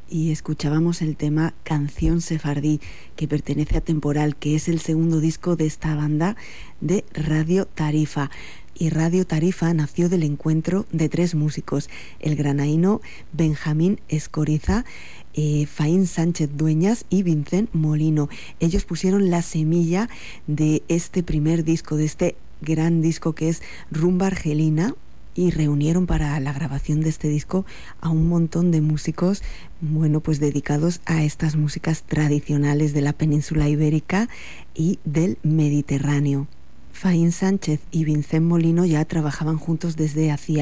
y escuchábamos el tema Canción Sefardí, que pertenece a Temporal, que es el segundo disco de esta banda de Radio Tarifa. Y Radio Tarifa nació del encuentro de tres músicos: el granaíno Benjamín Escoriza, Faín Sánchez Dueñas y Vicent Molino. Ellos pusieron la semilla de este primer disco, de este gran disco que es Rumba Argelina, y reunieron para la grabación de este disco a un montón de músicos, bueno, pues dedicados a estas músicas tradicionales de la península ibérica y del Mediterráneo. Faín Sánchez y Vicent Molino ya trabajaban juntos desde hacía